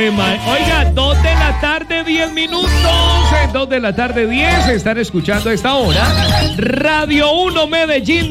Oiga, 2 de la tarde, 10 minutos. 2 de la tarde, 10. Están escuchando a esta hora Radio 1 Medellín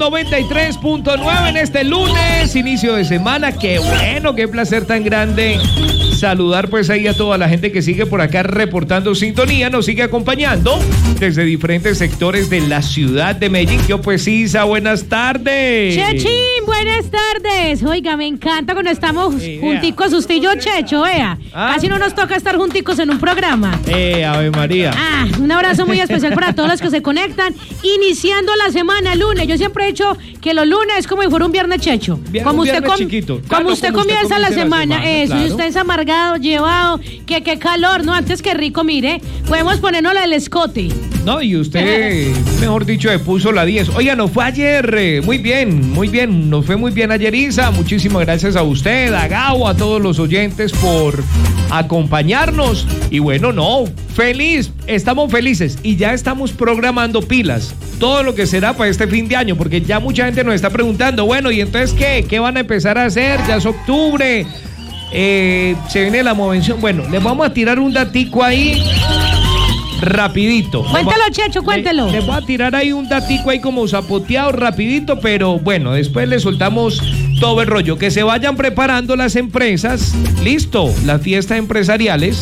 93.9 en este lunes, inicio de semana. Qué bueno, qué placer tan grande saludar pues ahí a toda la gente que sigue por acá reportando sintonía, nos sigue acompañando desde diferentes sectores de la ciudad de Medellín. Yo pues Isa, buenas tardes. Chechín, buenas tardes. Oiga, me encanta cuando estamos junticos, usted y yo, Checho, vea. Casi no nos toca estar junticos en un programa. Ave María. Un abrazo muy especial para todos los que se conectan, iniciando la semana lunes. Yo siempre he dicho que los lunes es como si fuera un viernes Checho. Como usted chiquito. Como usted comienza la semana, eso, claro. Y usted es amargado, llevado, que qué calor, ¿no? Antes que rico, mire, podemos ponernos el escote. No, y usted, mejor dicho, le puso la 10. Oiga, nos fue ayer, muy bien, nos fue muy bien ayer, Isa. Muchísimas gracias a usted, a Gabo, a todos los oyentes por acompañarnos. Y bueno, estamos felices y ya estamos programando pilas. Todo lo que será para este fin de año, porque ya mucha gente nos está preguntando, bueno, ¿y entonces qué? ¿Qué van a empezar a hacer? Ya es octubre, se viene la movención. Bueno, les vamos a tirar un datico ahí rapidito. Cuéntelo, Checho, cuéntelo. Les voy a tirar ahí un datico ahí como zapoteado rapidito, pero bueno, después les soltamos todo el rollo. Que se vayan preparando las empresas. Listo, las fiestas empresariales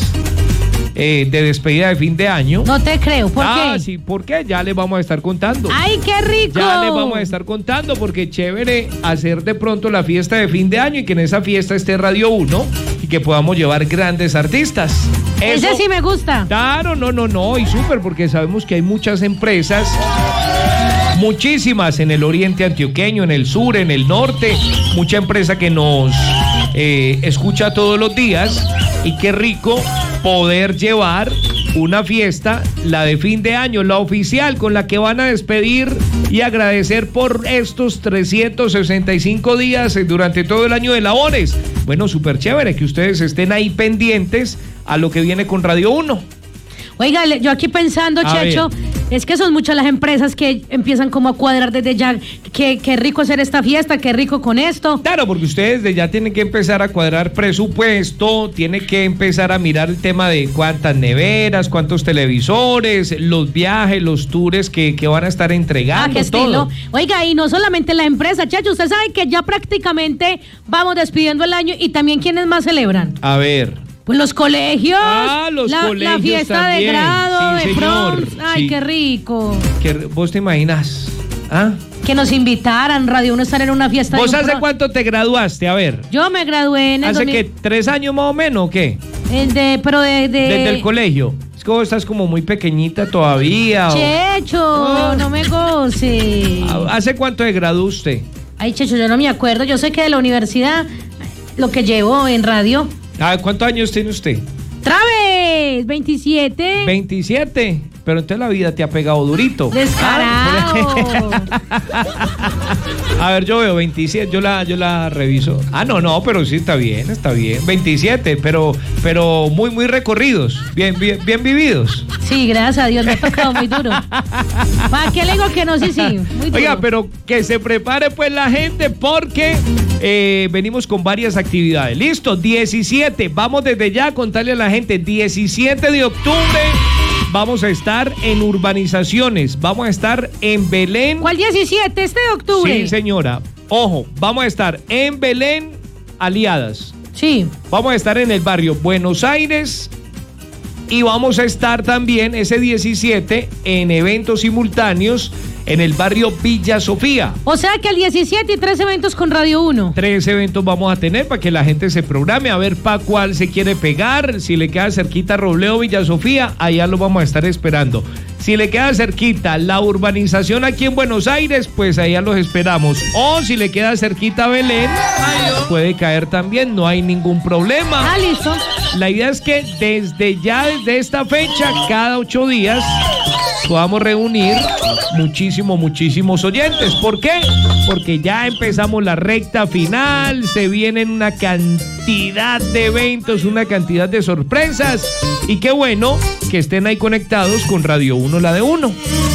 de despedida de fin de año. No te creo, ¿por qué? Sí, ¿por qué? Ya les vamos a estar contando. ¡Ay, qué rico! Ya les vamos a estar contando, porque chévere hacer de pronto la fiesta de fin de año y que en esa fiesta esté Radio 1 y que podamos llevar grandes artistas. Eso, ese sí me gusta. Claro, no, y súper, porque sabemos que hay muchas empresas, muchísimas en el oriente antioqueño, en el sur, en el norte, mucha empresa que nos escucha todos los días, y qué rico poder llevar una fiesta, la de fin de año, la oficial, con la que van a despedir y agradecer por estos 365 días durante todo el año de labores. Bueno, súper chévere que ustedes estén ahí pendientes a lo que viene con Radio 1. Oiga, yo aquí pensando, Checho, es que son muchas las empresas que empiezan como a cuadrar desde ya, qué rico hacer esta fiesta, qué rico con esto. Claro, porque ustedes desde ya tienen que empezar a cuadrar presupuesto, tienen que empezar a mirar el tema de cuántas neveras, cuántos televisores, los viajes, los tours que van a estar entregando, qué todo. Estilo. Oiga, y no solamente la empresa, Checho, usted sabe que ya prácticamente vamos despidiendo el año, y también ¿quiénes más celebran? A ver. Pues los colegios, colegios la fiesta también. De grado, sí, de prom. Ay, sí. Qué rico. ¿Vos te imaginas? Que nos invitaran, Radio 1, estar en una fiesta. ¿Vos hace cuánto te graduaste? A ver. Yo me gradué en el ¿Hace qué? ¿3 años más o menos o qué? Desde el colegio. Es que vos estás como muy pequeñita todavía. Checho, no me goce. ¿Hace cuánto te graduaste? Ay, Checho, yo no me acuerdo. Yo sé que de la universidad, lo que llevo en radio. ¿Cuántos años tiene usted? ¡Traves! 27. 27. Pero entonces la vida te ha pegado durito. Descarado. A ver, yo veo 27, yo la reviso. No, pero sí está bien. 27, pero muy recorridos, bien vividos. Sí, gracias a Dios, me ha tocado muy duro. ¿Para qué le digo que no? Sí, muy duro. Oiga, pero que se prepare pues la gente, porque venimos con varias actividades. Listo, 17, vamos desde ya a contarle a la gente, 17 de octubre. Vamos a estar en urbanizaciones, vamos a estar en Belén. ¿Cuál 17? ¿Este de octubre? Sí, señora. Ojo, vamos a estar en Belén, Aliadas. Sí. Vamos a estar en el barrio Buenos Aires y vamos a estar también ese 17 en eventos simultáneos en el barrio Villa Sofía. O sea que el 17 y 3 eventos con Radio 1. 3 eventos vamos a tener para que la gente se programe a ver para cuál se quiere pegar. Si le queda cerquita Robledo, Villa Sofía, allá lo vamos a estar esperando. Si le queda cerquita la urbanización aquí en Buenos Aires, pues allá los esperamos. O si le queda cerquita Belén, puede caer también, no hay ningún problema. Listo. La idea es que desde esta fecha, cada 8 días, podamos reunir muchísimos oyentes. ¿Por qué? Porque ya empezamos la recta final, se vienen una cantidad de eventos, una cantidad de sorpresas, y qué bueno que estén ahí conectados con Radio 1, la de 1.